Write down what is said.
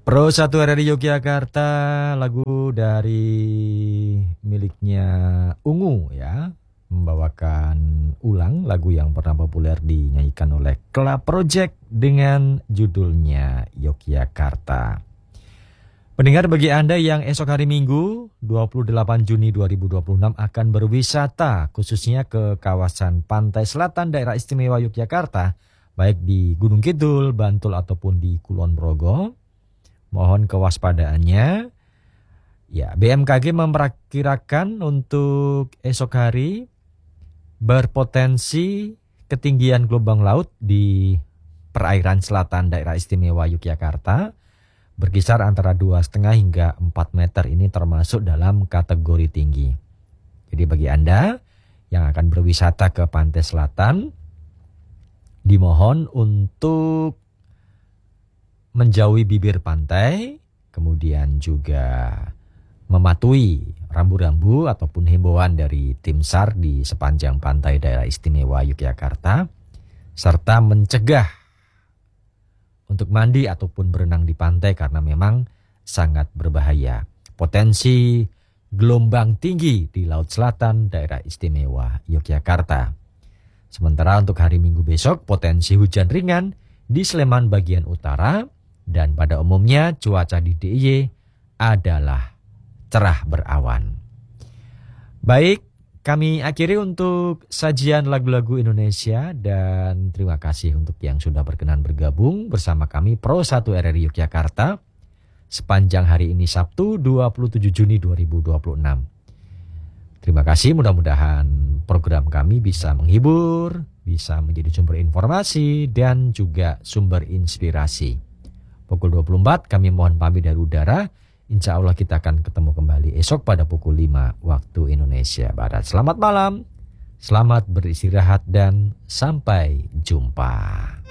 Pro 1 RRI Yogyakarta, lagu dari miliknya Ungu ya, membawakan ulang lagu yang pernah populer dinyanyikan oleh Club Project dengan judulnya Yogyakarta. Pendengar, bagi Anda yang esok hari Minggu 28 Juni 2026 akan berwisata khususnya ke kawasan pantai selatan daerah istimewa Yogyakarta, baik di Gunung Kidul, Bantul ataupun di Kulon Progo, mohon kewaspadaannya. Ya, BMKG memperkirakan untuk esok hari berpotensi ketinggian gelombang laut di perairan selatan daerah istimewa Yogyakarta berkisar antara 2,5 hingga 4 meter. Ini termasuk dalam kategori tinggi. Jadi bagi Anda yang akan berwisata ke pantai selatan, dimohon untuk menjauhi bibir pantai, kemudian juga mematuhi rambu-rambu ataupun himbauan dari tim SAR di sepanjang pantai daerah istimewa Yogyakarta, serta mencegah untuk mandi ataupun berenang di pantai karena memang sangat berbahaya. Potensi gelombang tinggi di Laut Selatan daerah istimewa Yogyakarta. Sementara untuk hari Minggu besok potensi hujan ringan di Sleman bagian utara, dan pada umumnya cuaca di DIY adalah cerah berawan. Baik, kami akhiri untuk sajian lagu-lagu Indonesia dan terima kasih untuk yang sudah berkenan bergabung bersama kami Pro 1 RRI Yogyakarta sepanjang hari ini Sabtu 27 Juni 2026. Terima kasih, mudah-mudahan program kami bisa menghibur, bisa menjadi sumber informasi dan juga sumber inspirasi. Pukul 24 kami mohon pamit dari udara. Insya Allah kita akan ketemu kembali esok pada pukul 5 waktu Indonesia Barat. Selamat malam, selamat beristirahat dan sampai jumpa.